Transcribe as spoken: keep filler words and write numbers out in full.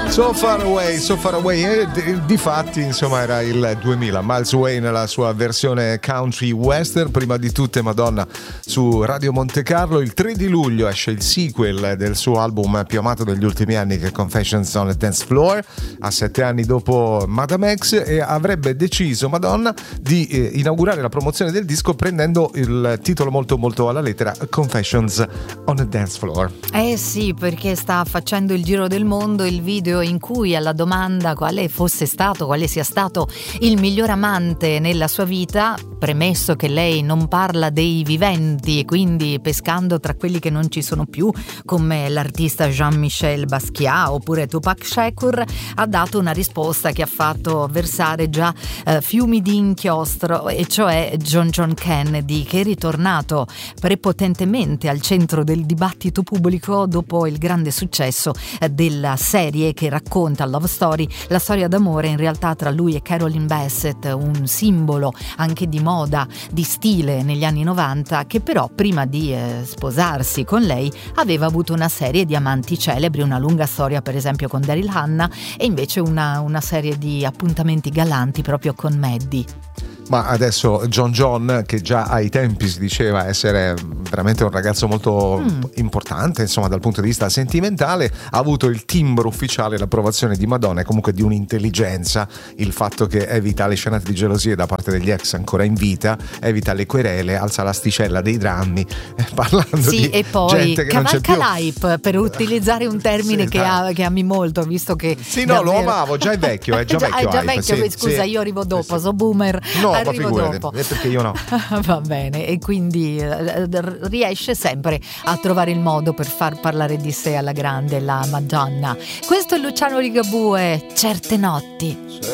So Far Away, So Far Away, e d- di fatti insomma era il duemila, Miles Way nella sua versione country western. Prima di tutte Madonna su Radio Monte Carlo. Il tre di luglio esce il sequel del suo album più amato degli ultimi anni, che è Confessions on a Dance Floor, a sette anni dopo Madame X, e avrebbe deciso Madonna di eh, inaugurare la promozione del disco prendendo il titolo molto molto alla lettera, Confessions on a Dance Floor. Eh sì, perché sta facendo il giro del mondo il video in cui alla domanda quale fosse stato, quale sia stato il miglior amante nella sua vita, premesso che lei non parla dei viventi e quindi pescando tra quelli che non ci sono più, come l'artista Jean-Michel Basquiat oppure Tupac Shakur, ha dato una risposta che ha fatto versare già eh, fiumi di inchiostro, e cioè John John Kennedy, che è ritornato prepotentemente al centro del dibattito pubblico dopo il grande successo eh, della serie che racconta Love Story, la storia d'amore in realtà tra lui e Carolyn Bassett, un simbolo anche di moda, di stile negli anni novanta, che però prima di eh, sposarsi con lei aveva avuto una serie di amanti celebri, una lunga storia per esempio con Daryl Hannah e invece una, una serie di appuntamenti galanti proprio con Maddie. Ma adesso John John, che già ai tempi si diceva essere veramente un ragazzo molto mm. importante, insomma dal punto di vista sentimentale, ha avuto il timbro ufficiale, l'approvazione di Madonna e comunque di un'intelligenza, il fatto che evita le scenate di gelosie da parte degli ex ancora in vita, evita le querele, alza l'asticella dei drammi, eh, parlando sì, di e poi gente che non c'è più. Cavalca l'hype, per utilizzare un termine sì, che, ha, che ami molto, visto che sì, no, davvero... lo amavo, già è vecchio, è già già, vecchio, è già hype, vecchio, sì, scusa, sì, io arrivo dopo, sì. so boomer. No, arrivo ma dopo. è perché io no. Va bene, e quindi eh, riesce sempre a trovare il modo per far parlare di sé alla grande la Madonna. Questo è Luciano Ligabue, Certe notti.